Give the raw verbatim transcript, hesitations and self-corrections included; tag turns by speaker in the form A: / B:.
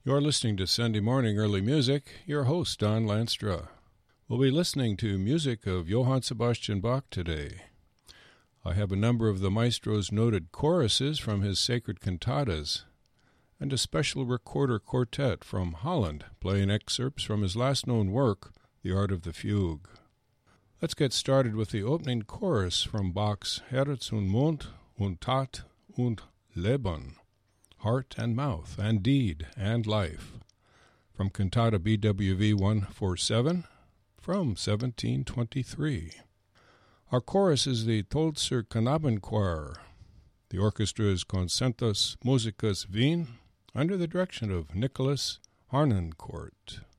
A: You're listening to Sunday Morning Early Music, your host, Don Lanstra. We'll be listening to music of Johann Sebastian Bach today. I have a number of the maestro's noted choruses from his sacred cantatas, and a special recorder quartet from Holland playing excerpts from his last known work, The Art of the Fugue. Let's get started with the opening chorus from Bach's Herz und Mund und Tat und Leben, Heart and Mouth and Deed and Life, from Cantata B W V one forty-seven from seventeen twenty-three. Our chorus is the Tolzer Knabenchor. The orchestra is Concertus Musicus Wien, under the direction of Nicholas Harnoncourt.